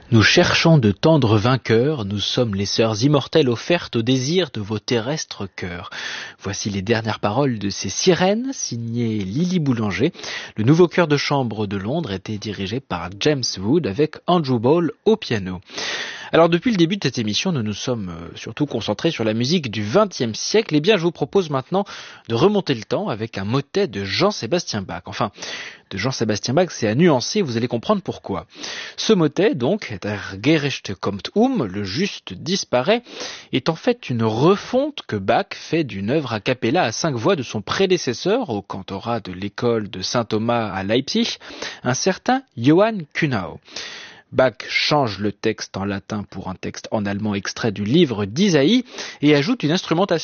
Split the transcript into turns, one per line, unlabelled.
Nous cherchons de tendres vainqueurs, nous sommes les sœurs immortelles offertes au désir de vos terrestres cœurs. Voici les dernières paroles de ces sirènes, signées Lily Boulanger. Le nouveau chœur de chambre de Londres était dirigé par James Wood avec Andrew Ball au piano. Alors depuis le début de cette émission, nous nous sommes surtout concentrés sur la musique du XXe siècle. Eh bien, je vous propose maintenant de remonter le temps avec un motet de Jean-Sébastien Bach. Enfin, de Jean-Sébastien Bach, c'est à nuancer, vous allez comprendre pourquoi. Ce motet, donc, Der Gerechte kommt le juste disparaît, est en fait une refonte que Bach fait d'une œuvre a cappella à 5 voix de son prédécesseur au cantorat de l'école de Saint-Thomas à Leipzig, un certain Johann Kuhnau. Bach change le texte en latin pour un texte en allemand extrait du livre d'Isaïe et ajoute une instrumentation